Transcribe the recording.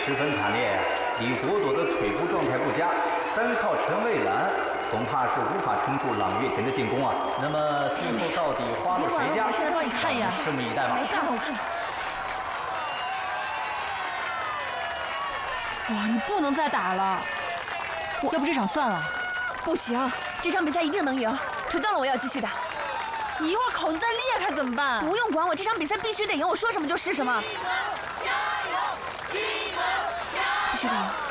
十分惨烈。李国朵的腿部状态不佳，单靠陈蔚蓝恐怕是无法撑住朗月田的进攻啊。那么最后到底花落谁家？ 我现在帮你看一眼， 拭目以待吧。 没事，我看看。哇，你不能再打了，要不这场算了。 不行，这场比赛一定能赢，腿断了我也要继续打。 你一会儿口子再裂开怎么办？ 不用管我，这场比赛必须得赢，我说什么就是什么。加油，金门！加油！必须得赢。